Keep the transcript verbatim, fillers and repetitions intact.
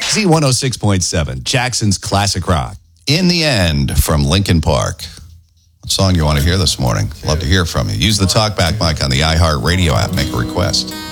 Z one oh six point seven, Jackson's Classic Rock. In the End from Linkin Park. What song you want to hear this morning? Love to hear from you. Use the talkback mic on the iHeart Radio app. Make a request.